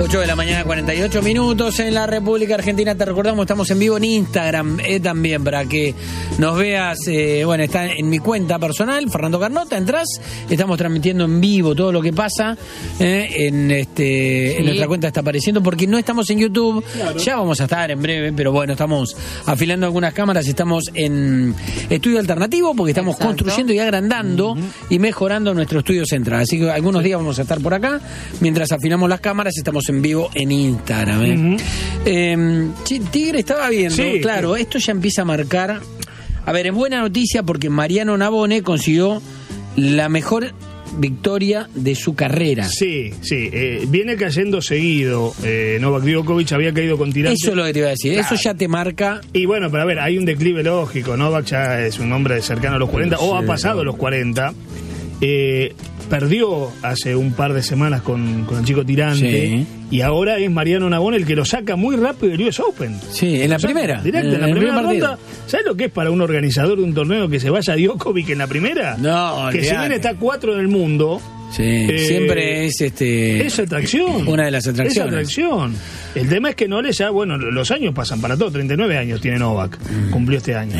8 de la mañana, 48 minutos en la República Argentina. Te recordamos, estamos en vivo en Instagram también, para que nos veas. Bueno, está en mi cuenta personal, Fernando Carnota, entrás, estamos transmitiendo en vivo todo lo que pasa. En nuestra cuenta está apareciendo, porque no estamos en YouTube. Claro. Ya vamos a estar en breve, pero bueno, estamos afilando algunas cámaras, estamos en estudio alternativo, porque estamos construyendo y agrandando y mejorando nuestro estudio central. Así que algunos días vamos a estar por acá, mientras afilamos las cámaras. Estamos en vivo en Instagram. Tigre estaba viendo, claro, esto ya empieza a marcar. A ver, es buena noticia porque Mariano Navone consiguió la mejor victoria de su carrera. Sí. Viene cayendo seguido. Novak Djokovic había caído con tirantes. Eso es lo que te iba a decir. Claro. Eso ya te marca. Y bueno, pero a ver, hay un declive lógico. Novak ya es un hombre cercano a los 40, o ha pasado los 40. Perdió hace un par de semanas con el chico tirante, y ahora es Mariano Navone el que lo saca muy rápido del US Open. Sí, en la primera. Directo, en la primera ronda. ¿Sabes lo que es para un organizador de un torneo que se vaya Djokovic en la primera? No, que si bien está 4 en el mundo. Sí, siempre es es atracción. Una de las atracciones. Es atracción. El tema es que no le ya, bueno, los años pasan para todo. 39 años tiene Novak. Cumplió este año.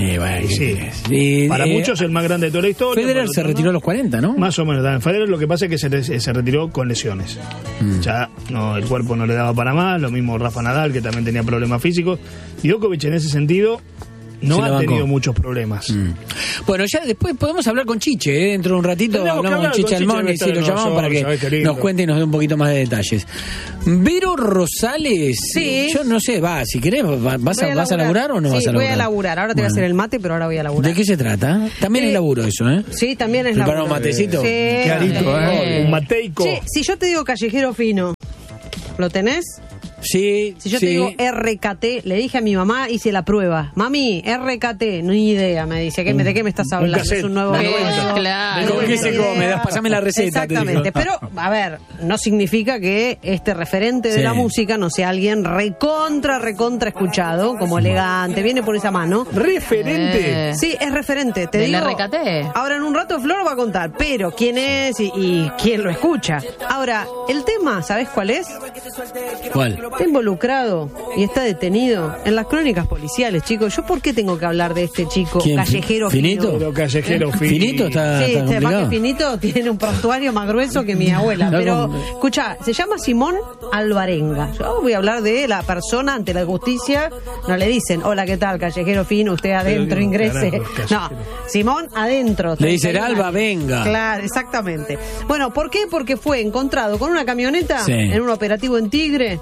Para muchos el más grande de toda la historia. Federer se retiró a los 40, ¿no? Más o menos. Federer lo que pasa es que se retiró con lesiones. Ya no, el cuerpo no le daba para más. Lo mismo Rafa Nadal, que también tenía problemas físicos. Y Djokovic en ese sentido no ha tenido muchos problemas. Bueno, ya después podemos hablar con Chiche, dentro de un ratito hablamos con Chiche Almoni, si lo llamamos para que nos cuente y nos dé un poquito más de detalles. Vero Rosales, yo no sé, si querés, ¿vas a laburar o no vas a laburar? Sí, voy a laburar, ahora te voy a hacer el mate, pero ahora voy a laburar. ¿De qué se trata? También es laburo eso, ¿eh? Sí, también es laburo. ¿Preparar un matecito? Sí. Clarito, un mateico. Si yo te digo callejero fino, ¿lo tenés? Sí. Si yo te digo RKT, le dije a mi mamá, hice la prueba. Mami, RKT, ni idea, me dice. ¿De qué me estás hablando? Es un nuevo claro. ¿Con qué se come? Pasame la receta. Exactamente. Pero, a ver, no significa que este referente de la música no sea alguien recontra escuchado, como elegante, viene por esa mano. ¿Referente? Sí, es referente. Te digo, RKT. Ahora en un rato Flor va a contar, pero quién es y quién lo escucha. Ahora, el tema, ¿sabés cuál es? ¿Cuál? Está involucrado y está detenido en las crónicas policiales, chicos. ¿Yo por qué tengo que hablar de este chico callejero finito? fino? Pero callejero finito está complicado. Más que finito, tiene un prontuario más grueso que mi abuela. Pero, escucha, se llama Simón Alvarenga. Yo voy a hablar de la persona ante la justicia. No le dicen, hola, ¿qué tal, callejero fino? Usted adentro, ingrese. No, Simón adentro. Le dicen, Alba, venga. Claro, exactamente. Bueno, ¿por qué? Porque fue encontrado con una camioneta en un operativo en Tigre.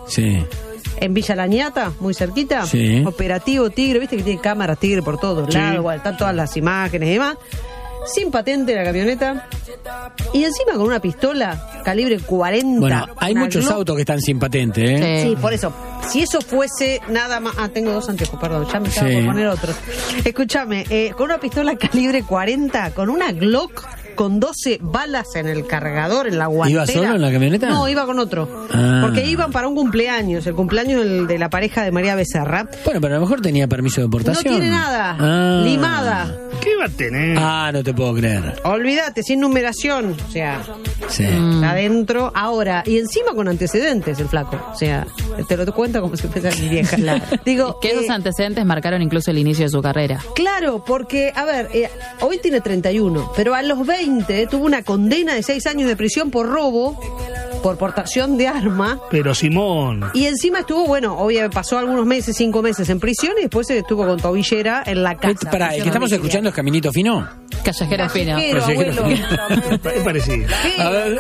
En Villa La Ñata, muy cerquita. Operativo Tigre, viste que tiene cámaras Tigre por todos lados, igual, están todas las imágenes y demás. Sin patente la camioneta. Y encima con una pistola calibre 40. Bueno, hay muchos autos que están sin patente, ¿eh? Sí, por eso. Si eso fuese nada más... tengo 2 anteojos, perdón, ya me estaba por poner otros. Escúchame, con una pistola calibre 40, con una Glock, con 12 balas en el cargador, en la guantera. ¿Iba solo en la camioneta? No, iba con otro. Porque iban para un cumpleaños, el cumpleaños de la pareja de María Becerra. Bueno, pero a lo mejor tenía permiso de portación. No tiene nada. Limada. ¿Qué va a tener? No te puedo creer. Olvídate, sin numeración. O sea, adentro. Ahora, y encima con antecedentes el flaco. O sea, te lo cuento como si fuera mi vieja. Digo, que esos antecedentes marcaron incluso el inicio de su carrera. Claro, porque, a ver, hoy tiene 31, pero a los 20 tuvo una condena de 6 años de prisión por robo, por portación de arma. Pero Simón. Y encima estuvo, obviamente pasó algunos meses, 5 meses en prisión, y después estuvo con tobillera en la casa. Pará, ¿el que estamos escuchando es Caminito Fino? Callejero fino. Callejero fino. Es parecido. A ver.